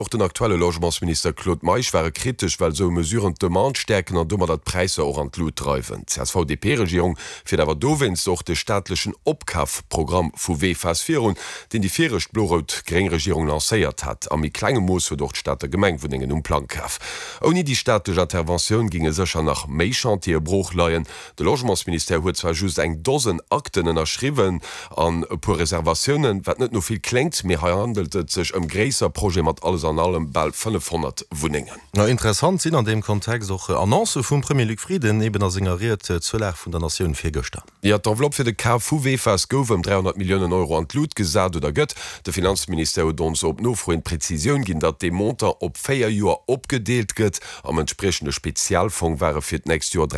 Auch den aktuelle Logementsminister Claude Meich war kritisch, weil so mesuren Demand stärken an dummer dat Preise auch an Lut treiben. Die SVDP-Regierung fir dawer dowens auch de staatlichen Opkaf-Programm vu WFAS 4, den die vierrecht Blorot Grengregierung lancéiert hat, am mi kleine Moos für dort Stadt der Gemeinwohnungen Plankaf. Oni die staatliche Intervention ginge secher nach Meichantier-Bruch leiien. De Logementsminister huet zwar just eng dozen Akten erschriven an po Reservationen, wat net no viel klingt, mir handelt sich gräser Projekt mat alles an allem bald 500 Wohnungen. Na, interessant sind an dem Kontext auch Annonce vum Premier Luc Frieden eben signaliert zuleg vun der Nation firgestern. Ja, d'Enveloppe fir de KfW WFAS gouf 300 Millionen Euro an Lut gesat oder gëtt. De Finanzminister hat uns op no fro en Präzision ginn, dat de Monter op 4 Joer opgedeelt gëtt. Am entsprechende Spezialfonds waren fir nächst Jahr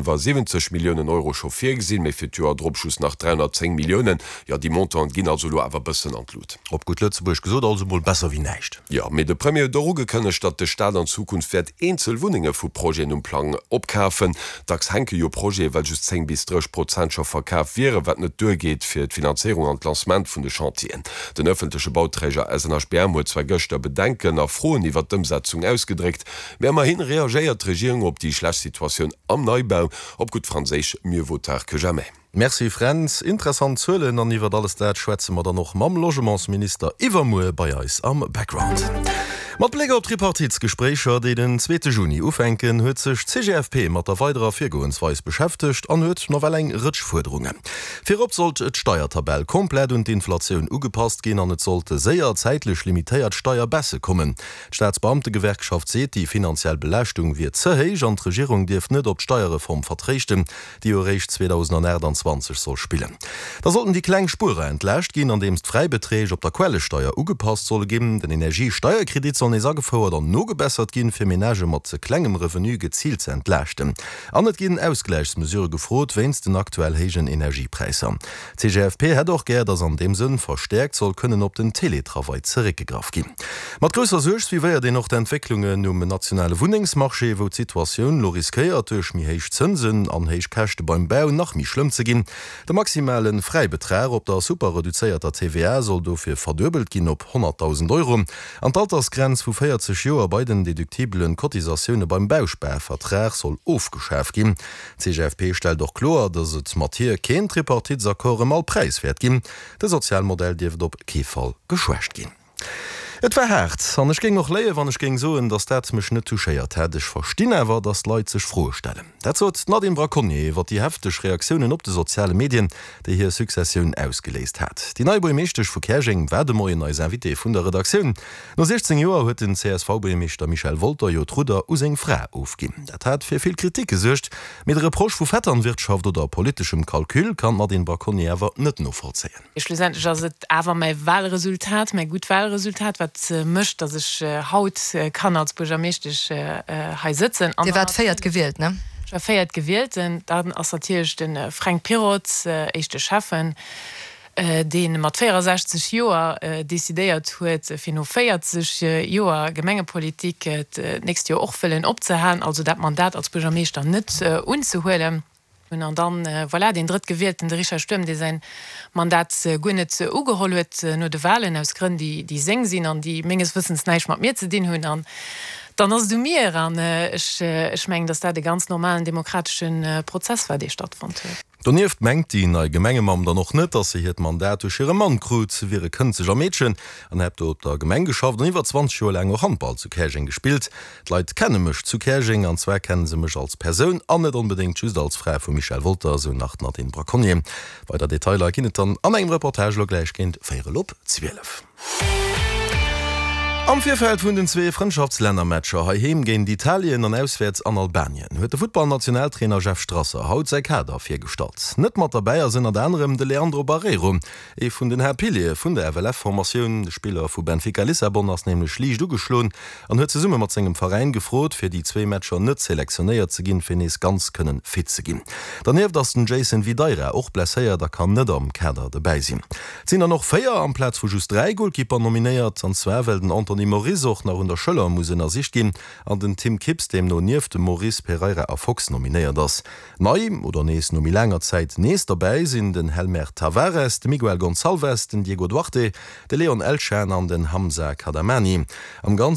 375 Millionen Euro chauffier gesinn, méi fir Joer Dropschuss nach 310 Millionen. Ja, die Monter ginn also awer bëssen an Lut. Op gut Lützeburg gesot also wohl besser wie näicht. Ja, mit de Premier Droge könne statt de Staat an Zukunft fährt Einzelwohnungen vu Projekt und Plan opkaufen. Dax henke jo Projekt, weil just 10 bis 30% schon verkauft wäre, wat net durchgeht für die Finanzierung und Lancement von de Chantien. Den öffentliche Bauträger SNHBM hat zwei Göster Bedenken nach frohen iwwer d Umsetzung ausgedrückt. Wer mal hin reagiert die Regierung op die Schlechsituation am Neubau, op gut Französisch mieux vaut tard que jamais. Merci Franz, interessant zuelen an iwwer alles dat schwätze mat noch mam Logementsminister Iwer Moe bei eis am Background. Mat Blick op Tripartitsgesprächer, die den 2. Juni ufenken, huet sech CGFP mat der weiterer Virgoensweis beschäftigt an huet noch eng Ritschforderungen. Firop sollt et Steuertabell komplett und Inflationun ugepasst gin an et sollte séier zeitlich limitéiert Steuerbässe kommen. Staatsbeamtegewerkschaft seet, die finanziell Belächtung wird zehéich an Regierung Dief net op Steuerreform vertrechten, die Recht 2020 soll spielen. Da sollten die Kleinspure entlächt gin, an demst Freibeträge op der Quellesteuer ugepasst soll geben, den Energiesteuerkredit soll gefordert an no gebessert gin fir Menage mat ze klengem Revenu gezielt ze entlächten. Anet gin Ausgleichsmesure gefrot wennst den aktuell hegen Energiepreiser. CGFP hat auch ger, dass an dem Sinn verstärkt soll können op den Teletravai zurückgegraf gin. Mat grösser Sech wie wéier den noch der Entwicklungen nationale Wohnungsmarché, wo Situationun lo riskeiert durchch mi heich Zinsen an heich Kächte beim Bau nach mi schlimm ze gin. Der maximalen Freibetrag op der superreduzierter TVA soll dofir verdöbelt gin op 100.000 Euro. An Altersgrenz vu 40 Joer bei den deduktiblen Kotisationune beim Bausperrvertrag soll aufgeschäft gin. CGFP stellt doch klar, dass et Mattier kein Tripartitsakkorde mal preiswert gin. De Sozialmodell dieft op Kefall geschwächt gin. Et war hart, an ich ging noch leie, wann ich ging so, dass dat mich net touchéiert hätt. Ich verstehe aber, dass Leute sich vorstellen. Dat hat Nadine Braconnier, wat die heftig Reaktionen op de soziale Medien, die hier Succession ausgelesen hat. Die Neubaumeestech vu Kerching werde moi als Invité vun der Redaktion. No 16 Joer huet den CSV-Baumeester Michel Wolter jo Truder us eng Fra aufgin. Dat hat fir viel Kritik gesuercht. Mit Reproch vu Vetternwirtschaft oder politischem Kalkül kann Nadine Braconnier awer net no vorzeihen. Schlussendlich awer mei Wahlresultat, mei gut Wahlresultat, mcht, dass ich haut kann als Burgermeesterch sitzen. Ihr wart feiert gewählt, ne? Feiert gewählt, dann assortiere den Frank Pirot echte Schaffen, den mat 64 Joer desideiert huet fir no 40 Joer Gemengepolitik nächst Jahr och fëllen opzehalen, also dat Mandat als Burgermeester net unzuholen. Und dann voilà, den dritt gewählten der Richard Sturm, der sein Mandat gunnet ugeholet nur de Wahlen aus Gründen, die seng sind an die menges Wissens neich mat mir zu den hun an. Dann hast du mir an ich meng, dass da de ganz normalen demokratischen Prozess war, der stattfand. Donieft mengt die neue Gemengemam da noch net, dass sie het Mandat durch ihre Mann krut wäre künstlicher Mädchen an hebt dort der Gemengeschaft und über 20 Jahre länger Handball zu Kerching gespielt. Die Leute kennen mich zu Kerching, an zwei kennen sie mich als Person, an nicht unbedingt just als Frau von Michel Wolter, so nach Nadine Braconnier. Weiter Detailer kindet dann an einem Reportage gleich kind 4:12. Am Vierfeld vun den zwee Freundschaftsländermatscher haheem géint d'Italien an auswärts an Albanien huet de Footballnationaltrainer Jeff Strasser haut sei Kader fir gestat. Net mat dabeiier sinn an anderem de Leandro Barreiro, vun den Herr Pilier vun der FLF-Formatioun, de Spieler vu Benfica Lissabon ass nämlich Liich dugeschloen, an huet ze Summe mat engem Verein gefrot, fir die zwee Matscher net selektionéiert ze ginn, fir nees ganz kënnen fit ze ginn. Danef dats den Jason Videira och blesséier, da kann net am Kader dabei sinn. Zin er noch 4 am Platz vu just 3 Goalkeeper nominéiert, an 2 Welten Anton an die Maurice auch nach unter Schëller muss er sich gehen an den Tim Kipps dem no niefte Maurice Pereira a Fox nominiert das. Neu oder nees no mi langer Zeit nees dabei sind den Helmer Tavares, de Miguel Gonçalves, den Diego Duarte, de Leon Elchan an den Hamza Kadamani. Am ganz